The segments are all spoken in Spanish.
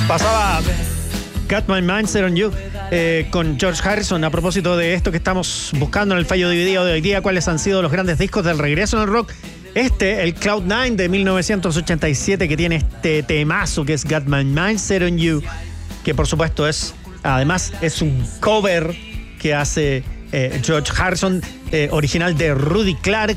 Pasaba Got My Mind Set On You con George Harrison a propósito de esto que estamos buscando en el fallo dividido de hoy día, cuáles han sido los grandes discos del regreso en el rock. El Cloud9 de 1987, que tiene este temazo que es Got My Mind Set On You, que por supuesto además es un cover que hace George Harrison, original de Rudy Clark,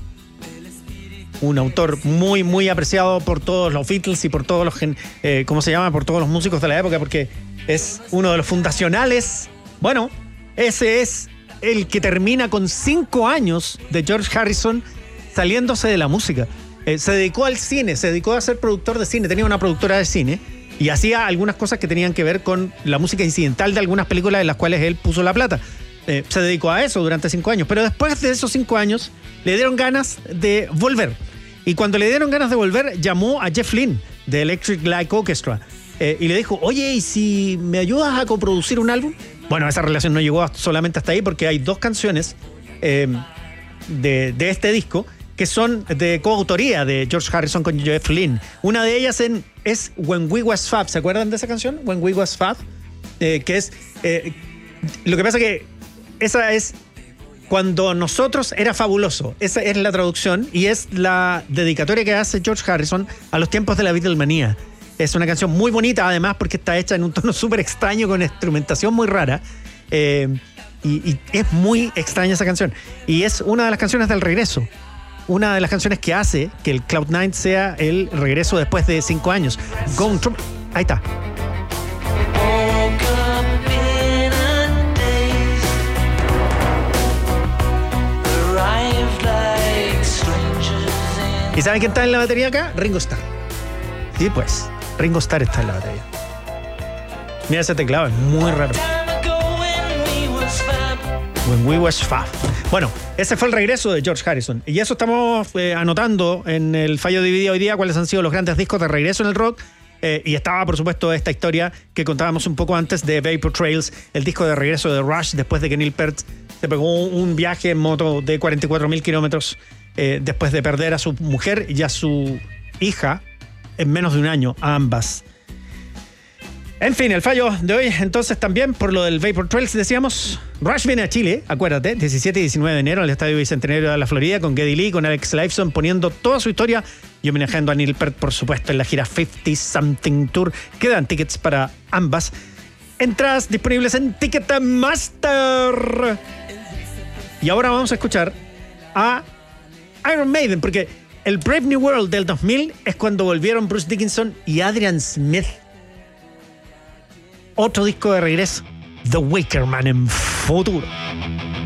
un autor muy, muy apreciado por todos los Beatles y por todos los, por todos los músicos de la época, porque es uno de los fundacionales. Bueno, ese es el que termina con 5 años de George Harrison saliéndose de la música. Se dedicó al cine, se dedicó a ser productor de cine, tenía una productora de cine y hacía algunas cosas que tenían que ver con la música incidental de algunas películas en las cuales él puso la plata. Se dedicó a eso durante 5 años, pero después de esos 5 años le dieron ganas de volver. Y cuando le dieron ganas de volver, llamó a Jeff Lynne de Electric Light Orchestra y le dijo: oye, ¿y si me ayudas a coproducir un álbum? Bueno, esa relación no llegó solamente hasta ahí, porque hay 2 canciones de este disco que son de coautoría de George Harrison con Jeff Lynne. Una de ellas es When We Was Fab. ¿Se acuerdan de esa canción? When We Was Fab. Que es... lo que pasa que esa es Cuando Nosotros Era Fabuloso. Esa es la traducción y es la dedicatoria que hace George Harrison a los tiempos de la Beatlemanía. Es una canción muy bonita, además, porque está hecha en un tono súper extraño, con instrumentación muy rara. Y es muy extraña esa canción. Y es una de las canciones del regreso. Una de las canciones que hace que el Cloud9 sea el regreso después de 5 años. Ahí está. ¿Y saben quién está en la batería acá? Ringo Starr. Sí, pues, Ringo Starr está en la batería. Mira ese teclado, es muy raro. When We Was Fab. Bueno, ese fue el regreso de George Harrison. Y eso estamos anotando en el fallo dividido hoy día, cuáles han sido los grandes discos de regreso en el rock. Y estaba, por supuesto, esta historia que contábamos un poco antes de Vapor Trails, el disco de regreso de Rush, después de que Neil Peart se pegó un viaje en moto de 44.000 kilómetros después de perder a su mujer y a su hija en menos de un año, a ambas. En fin, el fallo de hoy, entonces, también por lo del Vapor Trails, decíamos, Rush viene a Chile, acuérdate, 17 y 19 de enero, al Estadio Bicentenario de la Florida, con Geddy Lee, con Alex Lifeson, poniendo toda su historia y homenajeando a Neil Peart, por supuesto, en la gira 50 Something Tour. Quedan tickets para ambas. Entradas disponibles en Ticketmaster. Y ahora vamos a escuchar a Iron Maiden, porque el Brave New World del 2000 es cuando volvieron Bruce Dickinson y Adrian Smith. Otro disco de regreso, The Wicker Man en futuro.